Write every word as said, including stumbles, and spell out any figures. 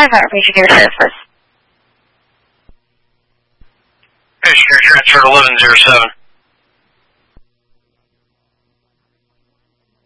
five Engineer Service. Engineer transfer to eleven zero seven.